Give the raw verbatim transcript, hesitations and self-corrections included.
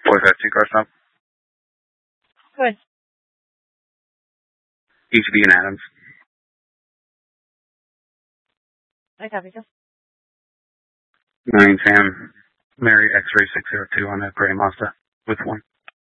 Four five two car stop. Good. E C B in Adams. I copy you. Nine Sam, Mary X-ray six zero two on a gray Mazda with one.